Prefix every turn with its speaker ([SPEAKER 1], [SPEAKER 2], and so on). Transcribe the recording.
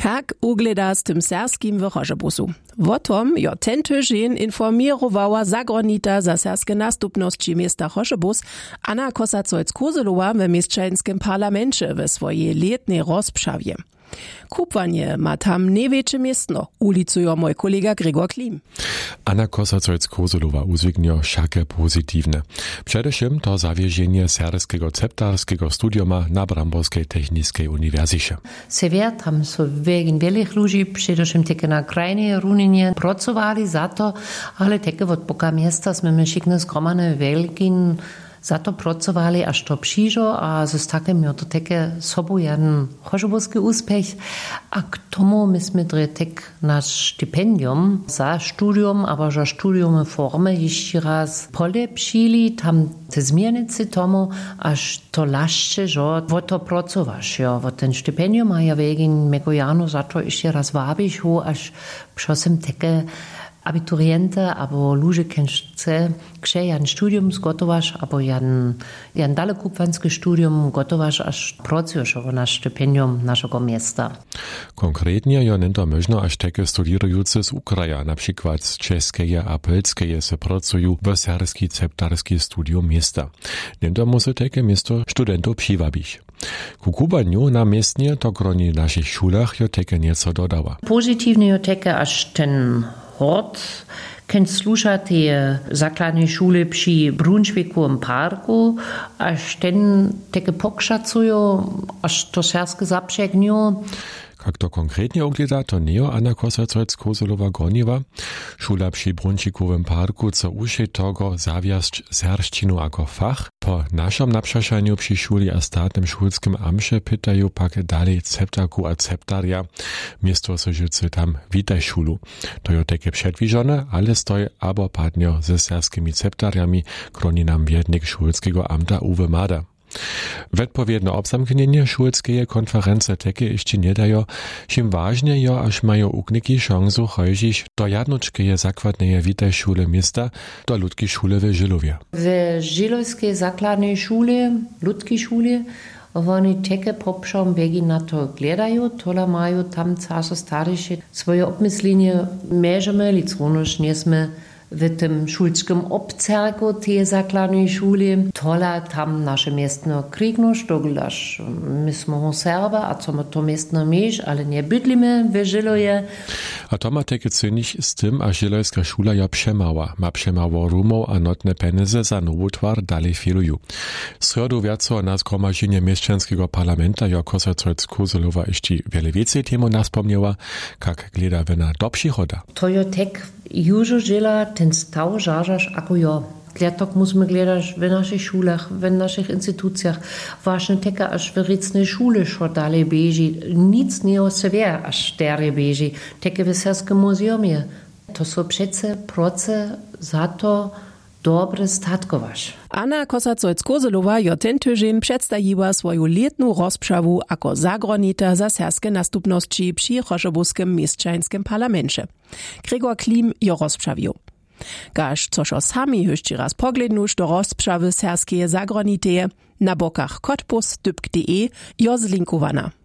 [SPEAKER 1] Kak ugleda z tym serskim w Chorzebosu. O tom jo ten tydzień informierowała zagronica za serskie nastupności miasta Chorzebos Anna Kosacoic-Kozelowa w mieszczańskim parlamencie w swojej letniej rozprawie. Kupwanie ma tam największe miestno, ulicuje mój kolega Gregor Klim.
[SPEAKER 2] Anna Kosacoic-Kozelowa uzwyknie wszakie pozytywne. Przedewším to zawiezienie serskiego ceptarskiego studiuma na Bramborskiej Technicznej Uniwersycie.
[SPEAKER 3] Sever tam so wegen wielich ludzi, przedewším takie na krajnej runinie pracowali za to, ale takie od boka miasta sme myšikne skromane wielkin za to pracowali, aż to przyjrzą, a z takim to takie sobą jeden chorzebowski uspech. A k tomu myśmy tak nasz stypendium za studium, aber za studium formy jeszcze raz polepszyli, tam te zmienicy tomu, aż to laszcze, że o to pracowasz, ja, o ten stypendium, a ja wegen mego janu za to jeszcze raz wabisz, aż przosem takie Abituriente, aber ludzie chce, gdzie jan studium zgotowasz, aber jan dalekupwanski studium gotowasz, aż pracujesz na stypendium naszego miasta.
[SPEAKER 2] Konkretnie jo nento można aż takie studierujący z Ukraja, na przykład z Czeskiej a Polskiej se pracują w serski ceptarski studium miasta. Nento musi takie miasto studentów przywabić. Ku kubaniu na miestnie to groni naszych szulach jo takie nieco dodała.
[SPEAKER 3] Pozytywnie jo takie aż ten Hort kennt slušati zakladnej šule przy Brunšvikovem parku, až ten teke pokšacujo, až to serske zapšegnijo.
[SPEAKER 2] Jak to konkretnie ogleda, to nie Anna Kosacoic-Kozelowa groniwa. Szula przy Brunšvikovem parku co uši togo zawiasć serščinu jako fach. Po naszym naprzeszaniu przy szuli a statnym szulskim amše pytają pak dalej ceptarku a ceptarja. Miesto sožice tam witaj szulu. To jo takie przedwiżone, ale stoi abo padnio ze serskimi ceptarjami, kroni nam wiednik szulskiego amta Uwe Mada. Wedpowiedne obzamknienie szulskie konference takie jeszcze nie dają, czym ważne jo, aż mają ukniki szansu chodzić do jednoczkie zakładnej witaj szule miasta, do ludki szule w Żylowie.
[SPEAKER 3] W Żilowskiej zakładnej szule, ludki szule, oni takie poprzom biegi na to gledają, tola mają tam caso starysze swoje obmyslenie, możemy licrunoż nie sme w tym szulskim obcerku tej zakladnej szuli. Tola tam nasze miestno krignosz, doglasz myśmy ho serba, a co ma to miestno mieć, ale nie bydlimy w Żyloje.
[SPEAKER 2] A to ma takie cynić z tym, a Żilowska szula ja przemała. Ma przemało rumów, a notne pieniądze za nowotwar dalej filują. Sredu wiaco na zgromadzenie mieszczańskiego parlamenta ja Kosacoic-Kozelowa jeszcze wiele więcej temu naspomniała, jak gleda wena do przychoda.
[SPEAKER 3] To jo tek jużo żyla ten staw żarzasz ako jo. Gletok musimy gledać w naszych szulach, w naszych instytucjach. Właśnie taka aż w rycnej szule szło dalej bieży. Nic nie osewie aż dalej bieży. Takie w serskim muzeumie. To są przece proce za to dobre statkować.
[SPEAKER 1] Anna Kosacoic-Kozelowa jo ten tydzień przedstawiła swoją letną rozprawę jako zagronita za serskie nastupności przy Chorzebowskim mieszczańskim parlamencie. Gregor Klim jo rozprawił. Gaż coż sami jeszcze raz poglednusz do rozprawy serskie zagroniteje na bokach kotbus.de jo zlinkowana.